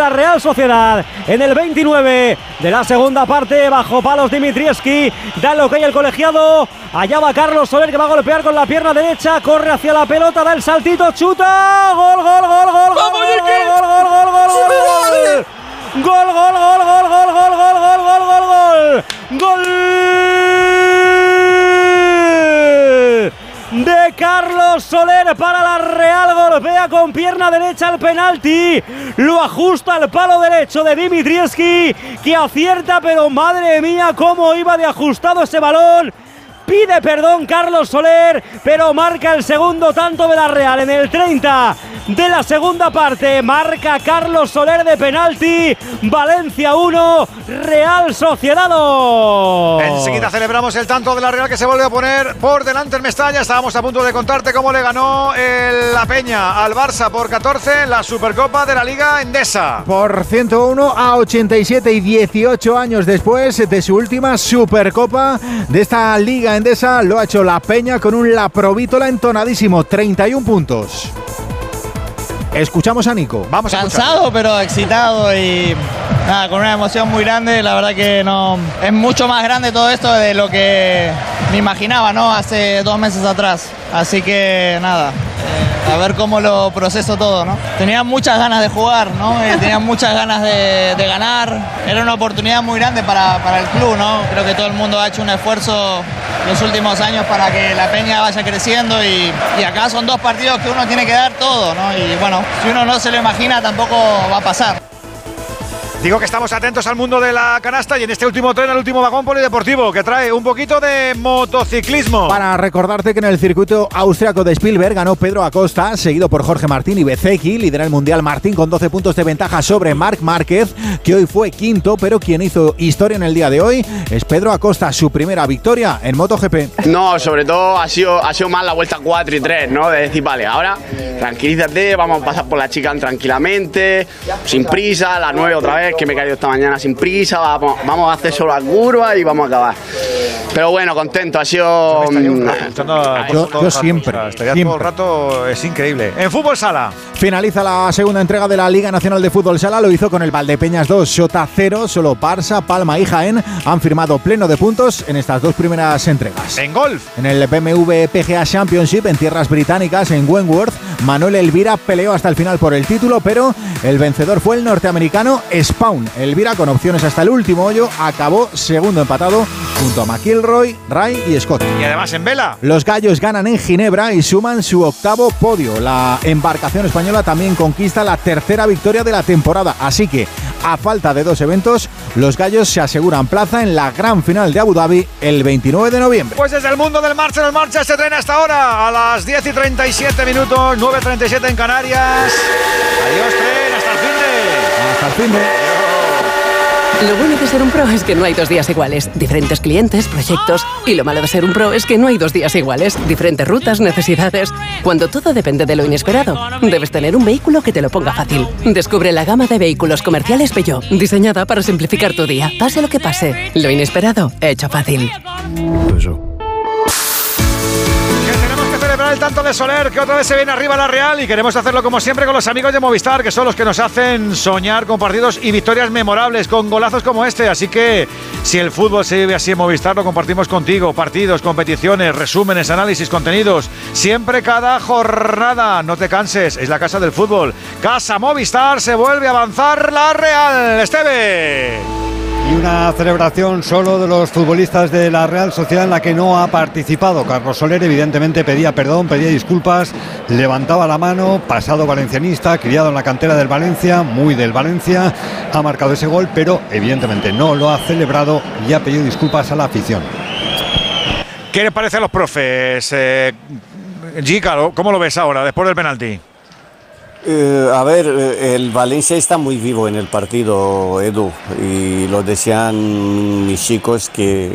la Real Sociedad en el 29 de la segunda parte. Bajo palos Dimitrievski, da lo que hay el colegiado. Allá va Carlos Soler, que va a golpear con la pierna derecha, corre hacia la pelota, da el saltito, chuta, gol, gol, gol, gol, gol, gol, gol, gol, gol, gol, gol, gol. Gol, gol, gol, gol, gol, gol, gol, gol, gol, gol, gol, gol de Carlos Soler para la Real. Golpea con pierna derecha el penalti, lo ajusta al palo derecho de Dimitrievski, que acierta, pero madre mía cómo iba de ajustado ese balón. Pide perdón Carlos Soler, pero marca el segundo tanto de la Real en el 30 de la segunda parte. Marca Carlos Soler de penalti. Valencia 1, Real Sociedad 2. Enseguida celebramos el tanto de la Real, que se vuelve a poner por delante en Mestalla. Estábamos a punto de contarte cómo le ganó la Peña al Barça por 14 en la Supercopa de la Liga Endesa. Por 101 a 87 y 18 años después de su última Supercopa de esta Liga Endesa, lo ha hecho la Peña con un La Provítola entonadísimo, 31 puntos. Escuchamos a Nico. Vamos a cansado, pero excitado y nada, con una emoción muy grande. La verdad que no es mucho más grande todo esto de lo que me imaginaba, ¿no? Hace 2 meses atrás. Así que nada, a ver cómo lo proceso todo, ¿no? Tenía muchas ganas de jugar, ¿no? Tenía muchas ganas de ganar. Era una oportunidad muy grande para el club, ¿no? Creo que todo el mundo ha hecho un esfuerzo los últimos años para que la Peña vaya creciendo y acá son 2 partidos que uno tiene que dar todo, ¿no? Y bueno, si uno no se lo imagina tampoco va a pasar. Digo que estamos atentos al mundo de la canasta y en este último tren, el último vagón polideportivo, que trae un poquito de motociclismo. Para recordarte que en el circuito austriaco de Spielberg ganó Pedro Acosta, seguido por Jorge Martín y Bezzecchi. Lidera el Mundial Martín con 12 puntos de ventaja sobre Marc Márquez, que hoy fue quinto, pero quien hizo historia en el día de hoy es Pedro Acosta, su primera victoria en MotoGP. No, sobre todo ha sido más la vuelta 4 y 3, ¿no? De decir, vale, ahora tranquilízate, vamos a pasar por la chicane tranquilamente, sin prisa, a las 9 otra vez, que me he caído esta mañana sin prisa, vamos a hacer solo la curva y vamos a acabar. Pero bueno, contento, ha sido... Yo siempre. Estaría todo el rato, es increíble. En fútbol sala. Finaliza la segunda entrega de la Liga Nacional de Fútbol Sala, lo hizo con el Valdepeñas 2, Xota 0, solo Barça, Palma y Jaén han firmado pleno de puntos en estas 2 primeras entregas. En golf. En el BMW PGA Championship en tierras británicas, en Wentworth, Manuel Elvira peleó hasta el final por el título, pero el vencedor fue el norteamericano Spaun. Elvira, con opciones hasta el último hoyo, acabó segundo empatado junto a McIlroy, Ray y Scott. Y además en vela. Los gallos ganan en Ginebra y suman su 8º podio. La embarcación española también conquista la 3ª victoria de la temporada. Así que, a falta de 2 eventos, los gallos se aseguran plaza en la gran final de Abu Dhabi el 29 de noviembre. Pues desde el mundo del Marcha en el Marcha se tren hasta ahora, a las 10 y 37 minutos, 9:37 en Canarias. Adiós, tren, hasta el finde. Hasta el finde. Lo bueno de ser un pro es que no hay 2 días iguales. Diferentes clientes, proyectos. Y lo malo de ser un pro es que no hay 2 días iguales. Diferentes rutas, necesidades. Cuando todo depende de lo inesperado, debes tener un vehículo que te lo ponga fácil. Descubre la gama de vehículos comerciales Peugeot, diseñada para simplificar tu día. Pase lo que pase, lo inesperado, hecho fácil. El tanto de Soler, que otra vez se viene arriba la Real, y queremos hacerlo como siempre con los amigos de Movistar, que son los que nos hacen soñar con partidos y victorias memorables, con golazos como este. Así que si el fútbol se vive así en Movistar, lo compartimos contigo. Partidos, competiciones, resúmenes, análisis, contenidos, siempre, cada jornada. No te canses, es la casa del fútbol. Casa Movistar, se vuelve a avanzar la Real. Esteve. Y una celebración solo de los futbolistas de la Real Sociedad en la que no ha participado. Carlos Soler evidentemente pedía perdón, pedía disculpas, levantaba la mano, pasado valencianista, criado en la cantera del Valencia, muy del Valencia, ha marcado ese gol, pero evidentemente no lo ha celebrado y ha pedido disculpas a la afición. ¿Qué les parece a los profes? Gica, ¿cómo lo ves ahora, después del penalti? A ver, el Valencia está muy vivo en el partido, Edu, y lo decían mis chicos que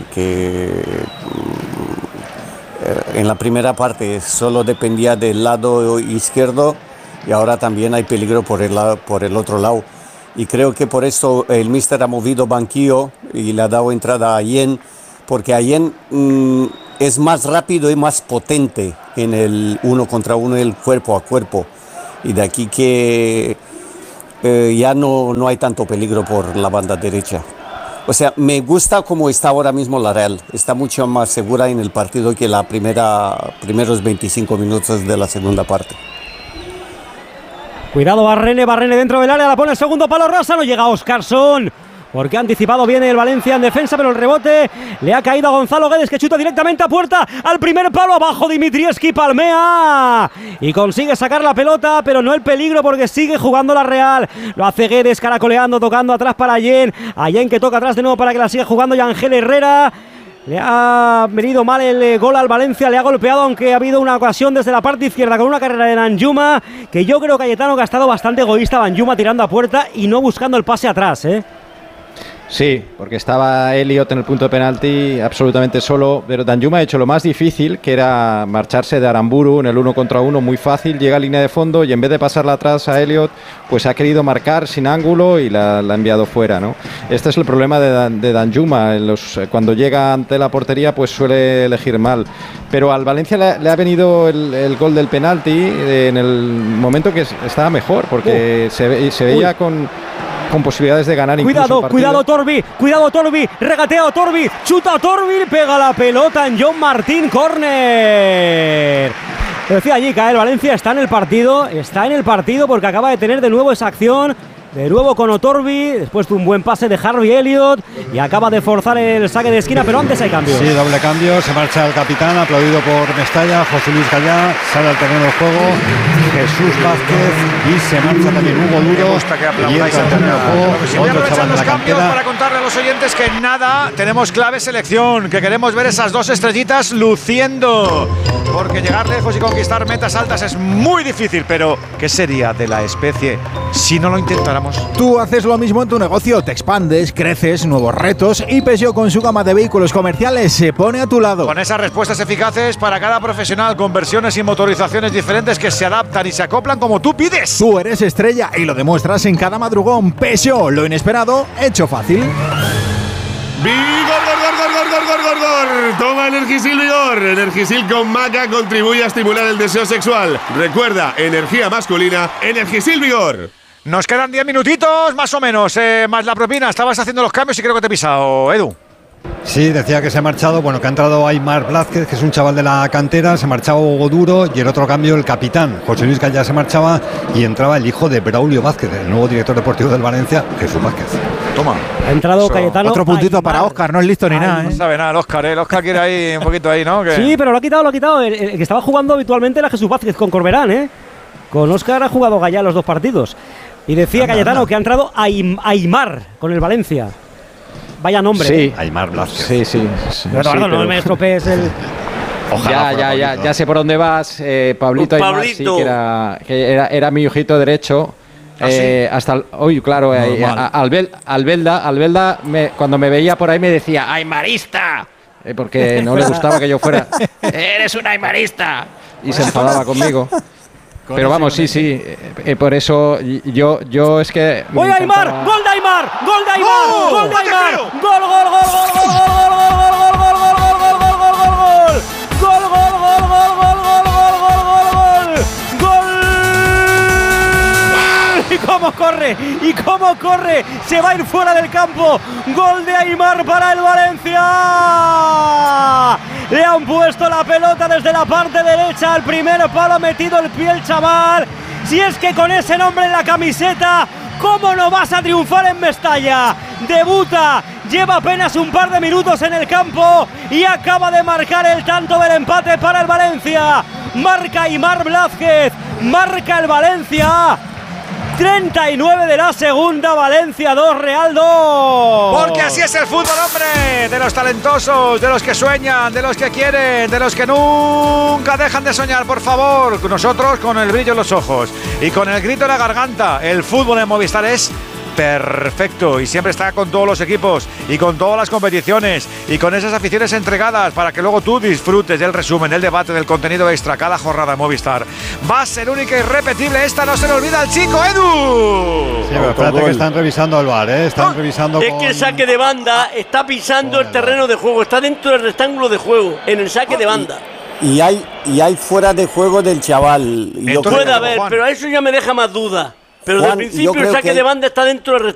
en la primera parte solo dependía del lado izquierdo y ahora también hay peligro por el otro lado. Y creo que por eso el míster ha movido banquillo y le ha dado entrada a Allen, porque Allen es más rápido y más potente en el 1 contra 1, el cuerpo a cuerpo. Y de aquí que ya no hay tanto peligro por la banda derecha. O sea, me gusta cómo está ahora mismo la Real. Está mucho más segura en el partido que la primeros 25 minutos de la segunda parte. Cuidado Barrene dentro del área, la pone el segundo palo Rosa, no llega Óscarson. Porque ha anticipado bien el Valencia en defensa, pero el rebote le ha caído a Gonzalo Guedes, que chuta directamente a puerta, al primer palo, abajo Dimitrievski, palmea y consigue sacar la pelota, pero no el peligro porque sigue jugando la Real. Lo hace Guedes caracoleando, tocando atrás para Allen, que toca atrás de nuevo para que la siga jugando y Ángel Herrera. Le ha venido mal el gol al Valencia, le ha golpeado, aunque ha habido una ocasión desde la parte izquierda con una carrera de Danjuma, que yo creo, Cayetano, que ha estado bastante egoísta Danjuma tirando a puerta y no buscando el pase atrás, Sí, porque estaba Elliot en el punto de penalti absolutamente solo, pero Danjuma ha hecho lo más difícil, que era marcharse de Aramburu en el 1 contra 1, muy fácil, llega a línea de fondo y en vez de pasarla atrás a Elliot, pues ha querido marcar sin ángulo y la ha enviado fuera, ¿no? Este es el problema de Danjuma, cuando llega ante la portería pues suele elegir mal, pero al Valencia le ha venido el gol del penalti en el momento que estaba mejor, porque se veía con posibilidades de ganar. Cuidado Torbi, regatea Torbi, chuta Torbi, pega la pelota en John Martín, córner. Lo decía allí, el Valencia está en el partido porque acaba de tener de nuevo esa acción. De nuevo con Otorbi, después de un buen pase de Harvey Elliott y acaba de forzar el saque de esquina, pero antes hay cambio. Sí, doble cambio, se marcha el capitán, aplaudido por Mestalla, José Luis Gallá, sale al terreno de juego Jesús Vázquez y se marcha también Hugo Duro. Me gusta que aplaudáis al terreno de juego. Voy a aprovechar los cambios para contarle a los oyentes que en nada tenemos clave selección, que queremos ver esas dos estrellitas luciendo, porque llegar lejos y conquistar metas altas es muy difícil, pero ¿qué sería de la especie si no lo intentáramos? Tú haces lo mismo en tu negocio, te expandes, creces, nuevos retos y Peugeot con su gama de vehículos comerciales se pone a tu lado. Con esas respuestas eficaces para cada profesional, con versiones y motorizaciones diferentes que se adaptan y se acoplan como tú pides. Tú eres estrella y lo demuestras en cada madrugón. Peugeot, lo inesperado, hecho fácil. ¡Vigor! Toma Energisil Vigor. Energisil con maca contribuye a estimular el deseo sexual. Recuerda, energía masculina, Energisil Vigor. Nos quedan 10 minutitos, más o menos, más la propina. Estabas haciendo los cambios y creo que te he pisado, Edu. Sí, decía que se ha marchado, que ha entrado Aymar Blázquez, que es un chaval de la cantera, se marchaba Hugo Duro y el otro cambio el capitán, José Luis Gallá se marchaba y entraba el hijo de Braulio Vázquez, el nuevo director deportivo del Valencia, Jesús Vázquez. Toma. Ha entrado Cayetano. Otro puntito para Óscar, no es listo ni nada. No sabe nada el Óscar, el Óscar quiere ahí un poquito ahí, ¿no? Sí, pero lo ha quitado. El que estaba jugando habitualmente era Jesús Vázquez con Corberán, Con Óscar ha jugado Gallá los dos partidos. Y decía Cayetano que ha entrado Aymar con el Valencia. Vaya nombre. Sí, Aymar Blázquez. Sí. Pero Eduardo, no me estropees el... Ojalá ya sé por dónde vas, Pablito Aymar, sí, que era mi ojito derecho. Hasta claro, Albelda cuando me veía por ahí me decía ¡Aymarista! Porque no le gustaba que yo fuera ¡Eres un aymarista! Y se enfadaba conmigo. Pero vamos, sí, por eso yo es que... ¡Voy a Aymar! ¡Gol de Aymar! ¡Gol de Aymar! ¡Gol de Aymar! ¡Gol! ¡Y cómo corre! ¡Se va a ir fuera del campo! ¡Gol de Aymar para el Valencia! Le han puesto la pelota desde la parte derecha al primer palo, ha metido el pie el chaval. Si es que con ese nombre en la camiseta, ¿cómo no vas a triunfar en Mestalla? Debuta, lleva apenas un par de minutos en el campo y acaba de marcar el tanto del empate para el Valencia. Marca Aymar Blázquez, marca el Valencia. 39 de la segunda, Valencia 2, Real 2. Porque así es el fútbol, hombre. De los talentosos, de los que sueñan, de los que quieren, de los que nunca dejan de soñar, por favor. Nosotros con el brillo en los ojos y con el grito en la garganta. El fútbol en Movistar es perfecto y siempre está con todos los equipos y con todas las competiciones y con esas aficiones entregadas para que luego tú disfrutes del resumen, del debate, del contenido extra cada jornada de Movistar. Va a ser única y irrepetible, esta no se le olvida al chico Edu. Sí, pero espérate que están revisando el VAR, están revisando. Es que el saque de banda está pisando el terreno de juego, está dentro del rectángulo de juego, en el saque de banda. Y hay fuera de juego del chaval. Puede haber, pero a eso ya me deja más duda. Pero Juan, de principio el saque de banda está dentro del